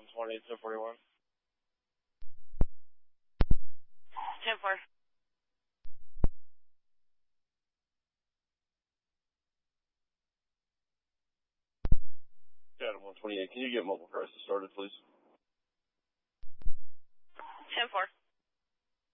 128, 1041. 10-4. Adam 128, can you get mobile crisis started, please? 10-4.